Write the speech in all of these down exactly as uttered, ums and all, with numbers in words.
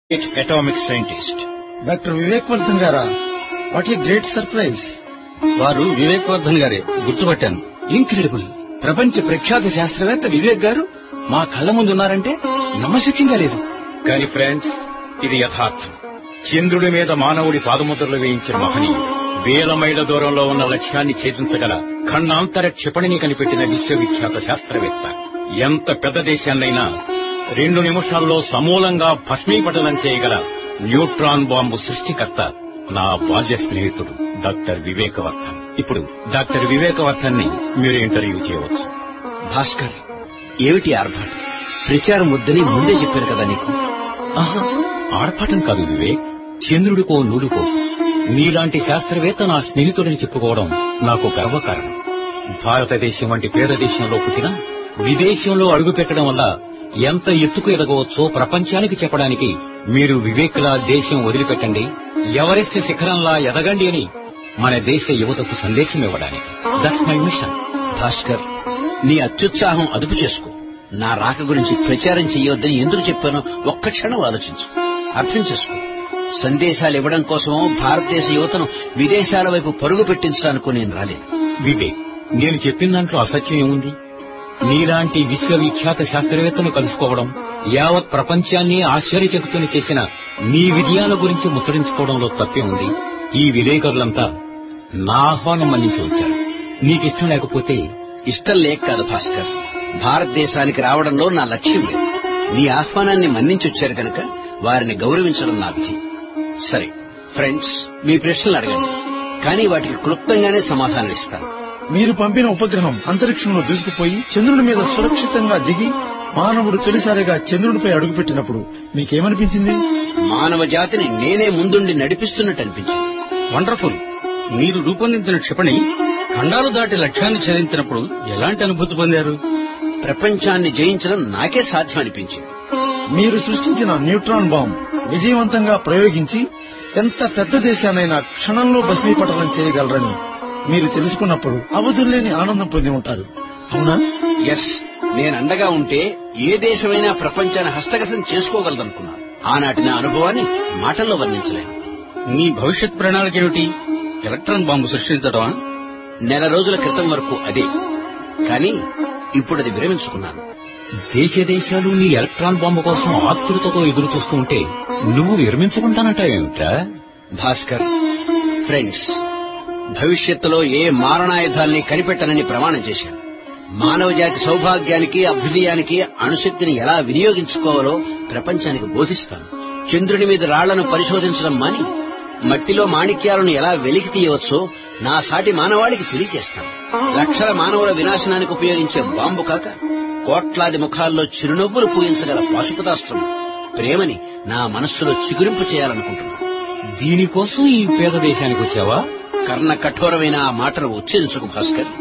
Atomic scientist doctor Vivek Vardhan గారా? What a great surprise. వారు వివేక్ వర్ధన్ గారే, గుర్తుపట్టాను. ఇంక్రెడిబుల్. ప్రపంచ ప్రఖ్యాత శాస్త్రవేత్త వివేక్ గారు మా కళ్ళ ముందున్నారంటే నమ్మశక్యంగా లేదు. కానీ ఫ్రెండ్స్, ఇది యథార్థం. చంద్రుడి మీద మానవుడి పాదముద్రలు వేయించిన మహనీయుడు, వేల మైళ్ల దూరంలో ఉన్న లక్ష్యాన్ని ఛేదించగల ఖండాంతర క్షిపణిని కనిపెట్టిన విశ్వవిఖ్యాత శాస్త్రవేత్త, ఎంత పెద్ద దేశాన్నైనా రెండు నిమిషాల్లో సమూలంగా భస్మీపటనం చేయగల న్యూట్రాన్ బాంబు సృష్టికర్త నా బాల్య స్నేహితుడు డాక్టర్ వివేక్ వర్ధన్. ఇప్పుడు డాక్టర్ వివేక్ వర్ధన్ ని మీరు ఇంటర్వ్యూ చేయవచ్చు. భాస్కర్, ఏమిటి ఆర్భాటం? ప్రచారం వద్దని ముందే చెప్పారు కదా నీకు. ఆహా, ఆర్భాటం కాదు వివేక్, చంద్రుడికో నూలుకో నీలాంటి శాస్త్రవేత్త నా స్నేహితుడని చెప్పుకోవడం నాకు గర్వకారణం. భారతదేశం వంటి పేద దేశంలో పుట్టిన విదేశంలో అడుగుపెట్టడం వల్ల ఎంత ఎత్తుకు ఎదగవచ్చో ప్రపంచానికి చెప్పడానికి మీరు వివేక్లా దేశం వదిలిపెట్టండి, ఎవరెస్ట్ శిఖరంలా ఎదగండి అని మన దేశ యువతకు సందేశం ఇవ్వడానికి. That's my mission. భాస్కర్, నీ అత్యుత్సాహం అదుపు చేసుకో. నా రాక గురించి ప్రచారం చెయ్యొద్దని ఎందుకు చెప్పానో ఒక్క క్షణం ఆలోచించు, అర్థం చేసుకో. సందేశాలు ఇవ్వడం కోసమో భారతదేశ యువతను విదేశాల వైపు పరుగు పెట్టించడానికో నేను రాలేదు. వివేక్, నేను చెప్పిన దాంట్లో అసత్యం ఏముంది? నీలాంటి విశ్వవిఖ్యాత శాస్త్రవేత్తను కలుసుకోవడం, యావత్ ప్రపంచాన్ని ఆశ్చర్యచకితులు చేసిన నీ విజయాల గురించి ముచ్చరించుకోవడంలో తప్పే ఉంది. ఈ విలేకరులంతా నా ఆహ్వానం మన్నించి వచ్చారు. నీకిష్టం లేకపోతే? ఇష్టం లేక కాదు భాస్కర్, భారతదేశానికి రావడంలో నా లక్ష్యం లేదు. నీ ఆహ్వానాన్ని మన్నించొచ్చారు కనుక వారిని గౌరవించడం నా విధి. సరే ఫ్రెండ్స్, మీ ప్రశ్నలు అడగండి, కానీ వాటికి క్లుప్తంగానే సమాధానం ఇస్తాను. మీరు పంపిన ఉపగ్రహం అంతరిక్షంలో దూసుకుపోయి చంద్రుడి మీద సురక్షితంగా దిగి మానవుడు తొలిసారిగా చంద్రుడిపై అడుగుపెట్టినప్పుడు మీకేమనిపించింది? మానవ జాతిని నేనే ముందుండి నడిపిస్తున్నట్టు అనిపించింది. వండర్ఫుల్. మీరు రూపొందించిన క్షిపణి ఖండాలు దాటి లక్ష్యాన్ని ఛేదించినప్పుడు ఎలాంటి అనుభూతి పొందారు? ప్రపంచాన్ని జయించడం నాకే సాధ్యం అనిపించింది. మీరు సృష్టించిన న్యూట్రాన్ బాంబ్ విజయవంతంగా ప్రయోగించి ఎంత పెద్ద దేశానైనా క్షణంలో భస్మీపటనం చేయగలరని మీరు తెలుసుకున్నప్పుడు అవధుల్లేని ఆనందం పొంది ఉంటారు, అవునా? ఎస్, నేను అండగా ఉంటే ఏ దేశమైనా ప్రపంచాన్ని హస్తగతం చేసుకోగలదనుకున్నాను. ఆనాటి నా అనుభవాన్ని మాటల్లో వర్ణించలేను. మీ భవిష్యత్ ప్రణాళిక ఏమిటి? Electron bomb సృష్టించడమా? నెల రోజుల క్రితం వరకు అదే, కానీ ఇప్పుడు అది విరమించుకున్నాను. దేశ దేశాలు నీ ఎలక్ట్రాన్ బాంబు కోసం ఆతృతతో ఎదురు చూస్తూ ఉంటే నువ్వు విరమించుకుంటానంటావేమిట్రా? భాస్కర్, ఫ్రెండ్స్, భవిష్యత్తులో ఏ మారణాయుధాల్ని కనిపెట్టనని ప్రమాణం చేశాను. మానవ జాతి సౌభాగ్యానికి అభ్యుదయానికి అణుశక్తిని ఎలా వినియోగించుకోవాలో ప్రపంచానికి బోధిస్తాను. చంద్రుడి మీద రాళ్లను పరిశోధించడం మాని మట్టిలో మాణిక్యాలను ఎలా వెలికి తీయవచ్చో నా సాటి మానవాళికి తెలియజేస్తాను. లక్షల మానవుల వినాశనానికి ఉపయోగించే బాంబు కాక కోట్లాది ముఖాల్లో చిరునవ్వులు పూయించగల పాశుపతాస్త్రం ప్రేమని నా మనస్సులో చిగురింపు చేయాలనుకుంటున్నాను. దీనికోసం ఈ పేద దేశానికి వచ్చావా? కర్ణ కఠోరమైన ఆ మాటను ఉచ్చరించుకు భాస్కర్.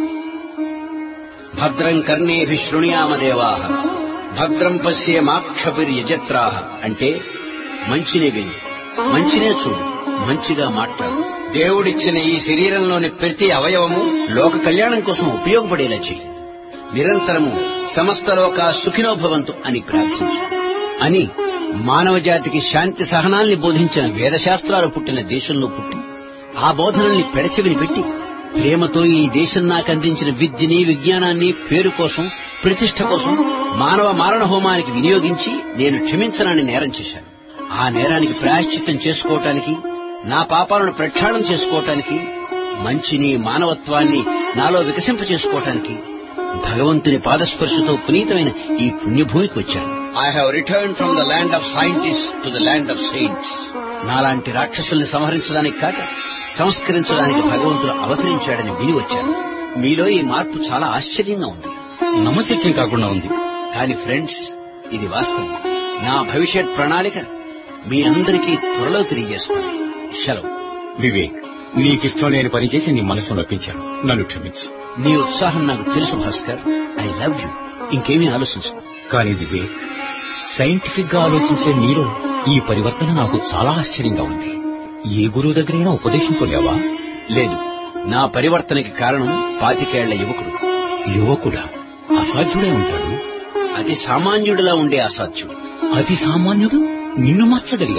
భద్రం కర్ణేభి శృణుయామ దేవాః భద్రం పశ్యేమాక్షభిర్యజత్రాః అంటే మంచినే విని, మంచినే చూడు, మంచిగా మాట్లాడు. దేవుడిచ్చిన ఈ శరీరంలోని ప్రతి అవయవము లోక కళ్యాణం కోసం ఉపయోగపడేలా చెయ్యి. నిరంతరము సమస్త లోక సుఖినోభవంతు అని ప్రార్థించు అని మానవ జాతికి శాంతి సహనాల్ని బోధించిన వేదశాస్త్రాలు పుట్టిన దేశంలో పుట్టి ఆ బోధనల్ని పెడచెవిని పెట్టి ప్రేమతో ఈ దేశం నాకు అందించిన విద్యని, విజ్ఞానాన్ని పేరు కోసం, ప్రతిష్ట కోసం మానవ మారణ హోమానికి వినియోగించి నేను క్షమించనని నేరం చేశాను. ఆ నేరానికి ప్రాయశ్చిత్తం చేసుకోవటానికి, నా పాపాలను ప్రక్షాళన చేసుకోవటానికి, మంచిని, మానవత్వాన్ని నాలో వికసింప చేసుకోవటానికి భగవంతుని పాదస్పర్శతో పునీతమైన ఈ పుణ్యభూమికి వచ్చాను. I have return from the land of scientist to the land of saints. నాలాంటి రాక్షసుల్ని సంహరించడానికి కాక సంస్కరించడానికి భగవంతుడు అవతరించాడని విని వచ్చాను. మీలో ఈ మార్పు చాలా ఆశ్చర్యంగా ఉంది, నమ్మశక్యం కాకుండా ఉంది. కానీ ఫ్రెండ్స్, ఇది వాస్తవం. నా భవిష్యత్ ప్రణాళిక మీ అందరికీ త్వరలో తెలియజేస్తాను. సెలవు. వివేక్, నీకిష్టం లేని పని చేసి నీ మనసు నొప్పించాను, నన్ను క్షమించు. నీ ఉత్సాహం నాకు తెలుసు భాస్కర్. I love you. ఇంకేమీ ఆలోచించు. కానీ వివేక్, సైంటిఫిక్ గా ఆలోచించే నీలో ఈ పరివర్తన నాకు చాలా ఆశ్చర్యంగా ఉంది. ఏ గురువు దగ్గరైనా ఉపదేశం పొందావా? లేదు. నా పరివర్తనకి కారణం పాతికేళ్ల యువకుడు. యువకుడా? అసాధ్యుడే ఉంటాడు. అతి సామాన్యుడిలా ఉండే అసాధ్యుడు. అతి సామాన్యుడు నిన్ను మార్చగలిగాడు.